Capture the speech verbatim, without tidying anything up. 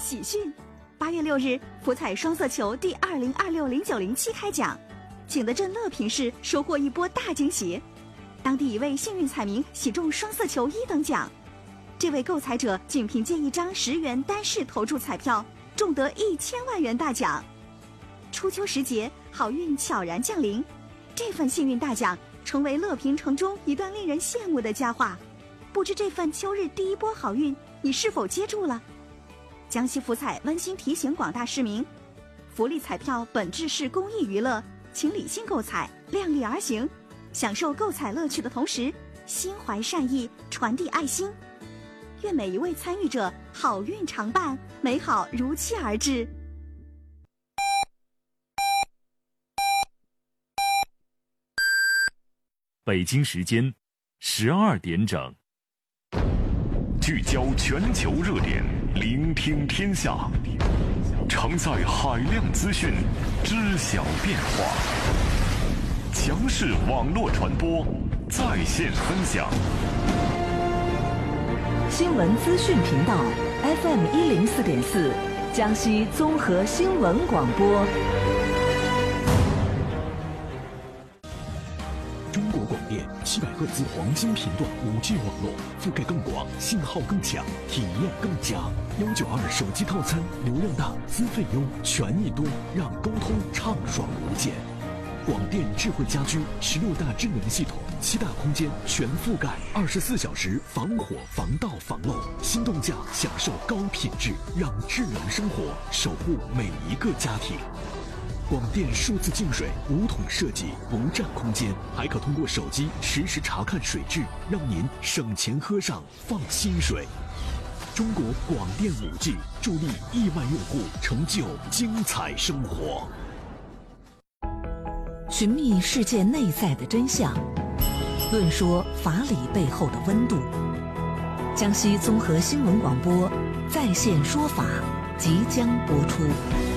喜讯！八月六日，福彩双色球第二零二六零九零七开奖，景德镇乐平市收获一波大惊喜，当地一位幸运彩民喜中双色球一等奖。这位购彩者仅凭借一张十元单式投注彩票，中得一千万元大奖。初秋时节，好运悄然降临，这份幸运大奖成为乐平城中一段令人羡慕的佳话。不知这份秋日第一波好运，你是否接住了？江西福彩温馨提醒广大市民，福利彩票本质是公益娱乐，请理性购彩，量力而行，享受购彩乐趣的同时，心怀善意，传递爱心。愿每一位参与者好运常伴，美好如期而至。 北京时间十二点整， 聚焦全球热点，聆听天下，承载海量资讯，知晓变化。强势网络传播，在线分享。 新闻资讯频道 F M 一零四点四，江西综合新闻广播。 中国广电七百赫兹黄金频段五 G 网络，覆盖更广，信号更强，体验更佳。幺九二手机套餐，流量大，资费优，权益多，让沟通畅爽无间。广电智慧家居十六大智能系统，七大空间全覆盖，二十四小时防火防盗防漏，心动价享受高品质，让智能生活守护每一个家庭。广电数字净水无桶设计，不占空间，还可通过手机实时查看水质，让您省钱喝上放心水。中国广电五 G 助力亿万用户成就精彩生活。 寻觅世界内在的真相，论说法理背后的温度。江西综合新闻广播在线说法即将播出。